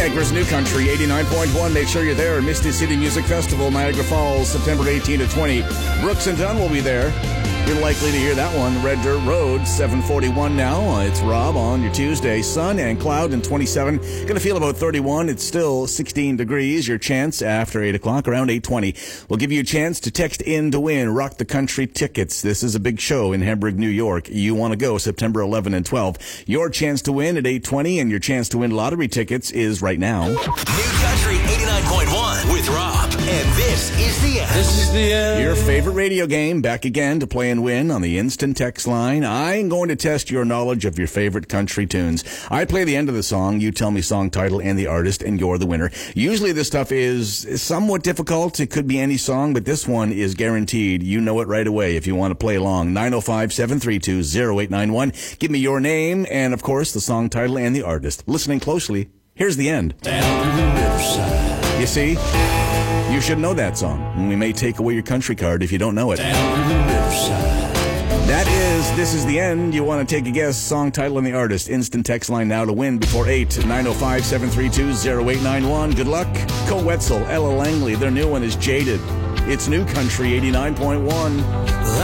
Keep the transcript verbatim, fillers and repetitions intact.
Anchor's New Country, eighty-nine point one. Make sure you're there. Misty City Music Festival, Niagara Falls, September eighteenth to twentieth. Brooks and Dunn will be there. You're likely to hear that one. Red Dirt Road, seven forty-one now. It's Rob on your Tuesday. Sun and cloud and twenty-seven. Going to feel about thirty-one. It's still sixteen degrees. Your chance after eight o'clock, around eight twenty. We'll give you a chance to text in to win Rock the Country tickets. This is a big show in Hamburg, New York. You want to go September eleventh and twelfth. Your chance to win at eight twenty, and your chance to win lottery tickets is right now. New Country eighty-nine point one with Rob. And this is the end. This is the end. Your favorite radio game, back again to play and win on the instant text line. I'm going to test your knowledge of your favorite country tunes. I play the end of the song, you tell me song title and the artist, and you're the winner. Usually this stuff is somewhat difficult. It could be any song, but this one is guaranteed. You know it right away if you want to play along. nine oh five, seven three two, oh eight nine one. Give me your name and, of course, the song title and the artist. Listening closely, here's the end. Down to the riverside. You see? You should know that song. And we may take away your country card if you don't know it. Down to the riverside. That is, this is the end. You want to take a guess, song title and the artist. Instant text line now to win before eight. nine oh five, seven three two, oh eight nine one. Good luck. Co Wetzel, Ella Langley. Their new one is Jaded. It's New Country eighty-nine point one.